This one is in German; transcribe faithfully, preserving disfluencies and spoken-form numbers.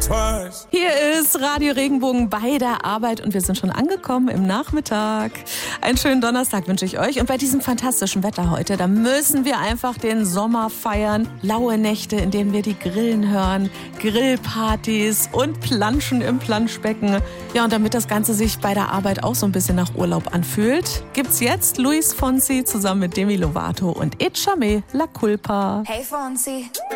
twice. Hier ist Radio Regenbogen bei der Arbeit und wir sind schon angekommen im Nachmittag. Einen schönen Donnerstag wünsche ich euch und bei diesem fantastischen Wetter heute, da müssen wir einfach den Sommer feiern. Laue Nächte, in denen wir die Grillen hören, Grillpartys und Planschen im Planschbecken. Ja, und damit das Ganze sich bei der Arbeit auch so ein bisschen nach Urlaub anfühlt, gibt's jetzt Luis Fonsi zusammen mit Demi Lovato und Echame La Culpa. Hey Fonsi.